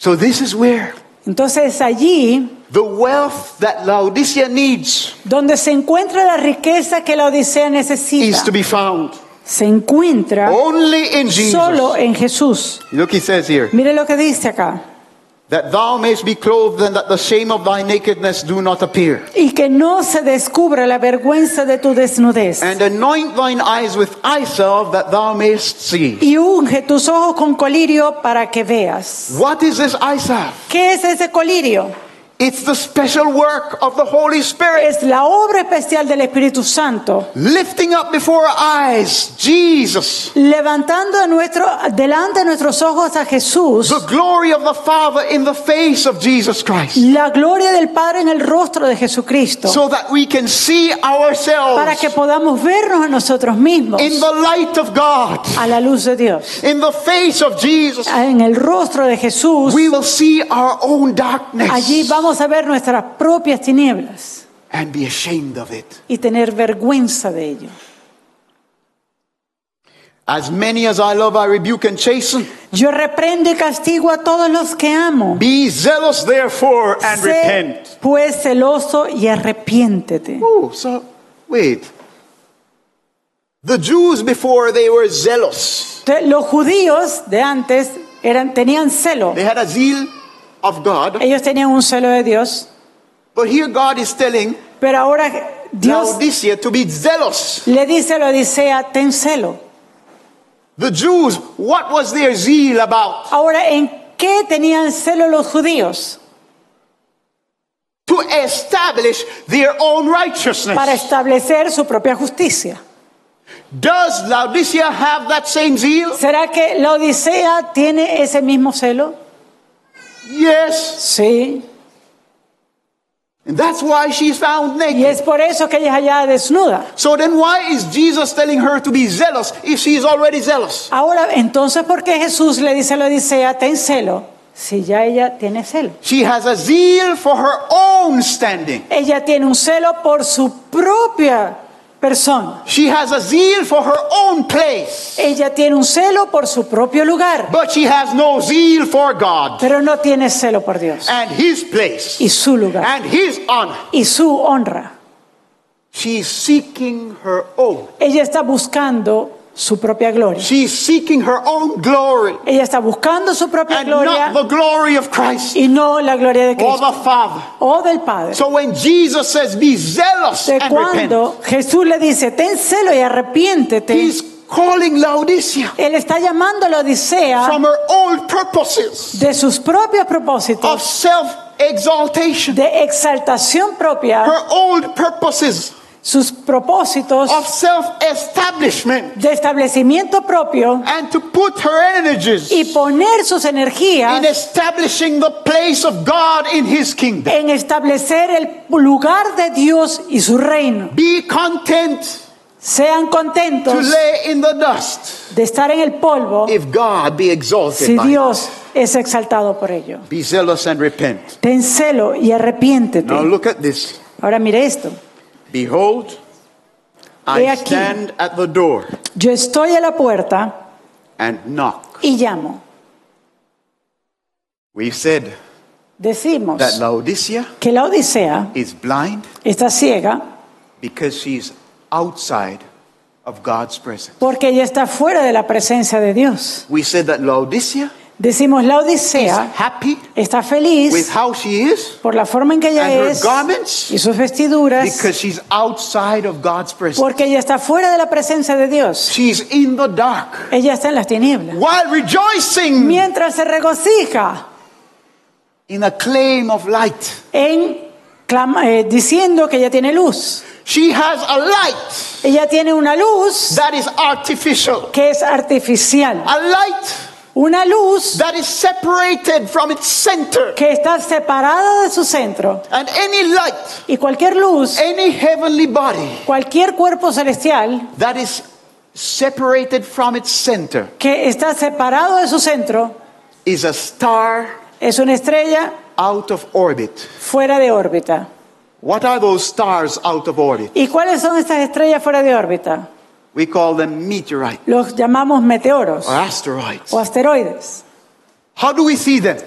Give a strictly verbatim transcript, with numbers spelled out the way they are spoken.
So this is where Entonces allí the wealth that Laodicea needs donde se encuentra la riqueza que la Odisea necesita, is to be found se encuentra only in Jesus. solo en Jesús. Look, he says here, Mire lo que dice acá. that thou mayest be clothed and that the shame of thy nakedness do not appear. Y que no se descubra la vergüenza de tu desnudez. And anoint thine eyes with eye salve that thou mayest see. Y unge tus ojos con colirio para que veas. What is this eye salve? ¿Qué es ese colirio? It's the special work of the Holy Spirit. Es la obra especial del Espíritu Santo, Lifting up before our eyes Jesus, levantando a nuestro, delante de nuestros ojos a Jesús, the glory of the Father in the face of Jesus Christ, la gloria del Padre en el rostro de Jesucristo, so that we can see ourselves para que podamos vernos a nosotros mismos in the light of God, a la luz de Dios. in the face of Jesus. En el rostro de Jesús, We will see our own darkness allí vamos a ver nuestras propias tinieblas and be ashamed of it. y tener vergüenza de ello. As many as I love, I rebuke and chasten. Yo reprendo y castigo a todos los que amo. Be zealous therefore and Sé, repent. pues, celoso y arrepiéntete. Oh, so wait. The Jews before, they were zealous. Entonces, los judíos de antes eran, tenían celo. They had a zeal of God. Ellos tenían un celo de Dios. But here God is telling Pero ahora Dios Laodicea to be zealous. le dice a la Odisea, ten celo. The Jews, what was their zeal about? Ahora, ¿en qué tenían celo los judíos? To establish their own righteousness. Para establecer su propia justicia. Does Laodicea have that same zeal? ¿Será que la Odisea tiene ese mismo celo? Yes. Sí. And that's why she's found Y naked. es por eso que ella es hallada desnuda. So then why is Jesus telling her to be zealous if she is already zealous? Ahora, entonces, ¿por qué Jesús le dice a la Odisea, ten celo? Si ya ella tiene celo. She has a zeal for her own standing. Ella tiene un celo por su propia persona. She has a zeal for her own place. Ella tiene un celo por su propio lugar. But she has no zeal for God Pero no tiene celo por Dios. and His place Y su lugar. and His honor. Y su honra. She's seeking her own. Ella está buscando su propia gloria. She's seeking her own glory Ella está buscando su propia and gloria not the glory of Christ y no la gloria de or Cristo the Father. o del Padre. So when Jesus says be zealous De and repent, cuando Jesús le dice, ten celo y arrepiéntete, He's calling Laodicea Él está llamando a la Odisea from her old purposes de sus propios of propósitos, self-exaltation, de exaltación propia, her old purposes sus propósitos of self-establishment, de establecimiento propio and to put her energies y poner sus energías in establishing the place of God in His kingdom. en establecer el lugar de Dios y su reino. Be content Sean to contentos lay in the dust de estar en el polvo if God be exalted si by it. Dios es exaltado por ello. Be zealous and repent. Ten celo y arrepiéntete. Now look at this. Ahora mire esto. Behold, He I aquí. stand at the door Yo estoy a la puerta and knock. y llamo. We've said Decimos that Laodicea que la Odisea is blind está ciega because she's outside of God's presence. porque ella está fuera de la presencia de Dios. We said that Laodicea Decimos la is Odisea happy está with feliz how she is por la forma en que ella and her es garments y sus vestiduras because she's outside of God's presence. porque ella está fuera de la presencia de Dios. She's in the dark Ella está en las tinieblas. while rejoicing Mientras se regocija in a claim of light. en clama- eh, diciendo que ella tiene luz. She has a light Ella tiene una luz that is artificial, que es artificial. a light Una luz that is separated from its center. que está separada de su centro. And any light, Y cualquier luz, any heavenly body cualquier cuerpo celestial that is separated from its center que está separado de su centro is a star es una estrella out of orbit. fuera de órbita. What are those stars out of orbit? ¿Y cuáles son estas estrellas fuera de órbita? We call them meteorites Los llamamos meteoros or asteroids. o asteroides. How do we see them?